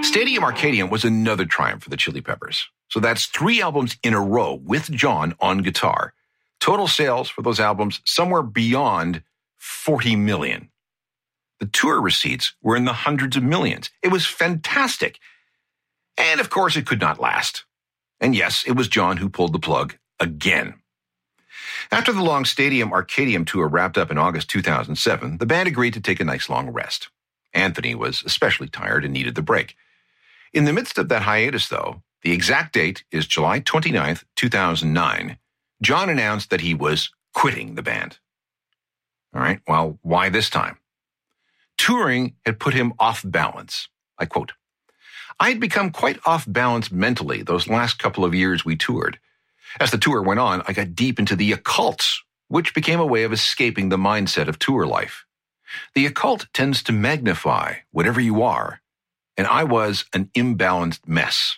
Stadium Arcadium was another triumph for the Chili Peppers. So that's 3 albums in a row with John on guitar. Total sales for those albums somewhere beyond 40 million. The tour receipts were in the hundreds of millions. It was fantastic. And of course, it could not last. And yes, it was John who pulled the plug again. After the long Stadium Arcadium tour wrapped up in August 2007, the band agreed to take a nice long rest. Anthony was especially tired and needed the break. In the midst of that hiatus, though, the exact date is July 29th, 2009, John announced that he was quitting the band. All right, well, why this time? Touring had put him off balance. I quote, "I had become quite off balance mentally those last couple of years we toured. As the tour went on, I got deep into the occult, which became a way of escaping the mindset of tour life. The occult tends to magnify whatever you are, and I was an imbalanced mess."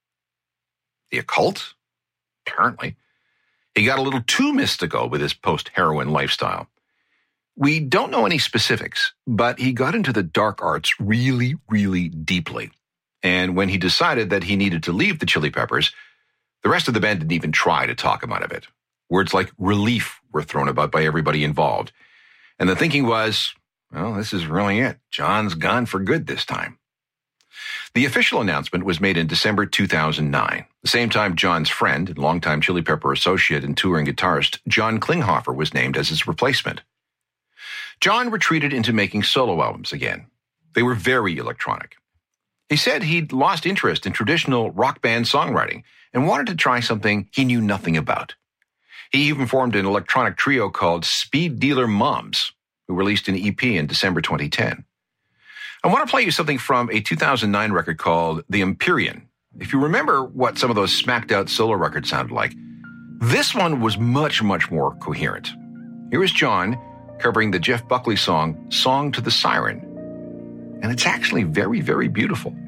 The occult? Apparently. He got a little too mystical with his post-heroin lifestyle. We don't know any specifics, but he got into the dark arts really, really deeply. And when he decided that he needed to leave the Chili Peppers, the rest of the band didn't even try to talk him out of it. Words like relief were thrown about by everybody involved. And the thinking was, well, this is really it. John's gone for good this time. The official announcement was made in December 2009, the same time John's friend and longtime Chili Pepper associate and touring guitarist John Klinghoffer was named as his replacement. John retreated into making solo albums again. They were very electronic. He said he'd lost interest in traditional rock band songwriting and wanted to try something he knew nothing about. He even formed an electronic trio called Speed Dealer Moms, who released an EP in December 2010. I want to play you something from a 2009 record called The Empyrean. If you remember what some of those smacked out solo records sounded like, this one was much, much more coherent. Here is John covering the Jeff Buckley song, Song to the Siren. And it's actually very, very beautiful.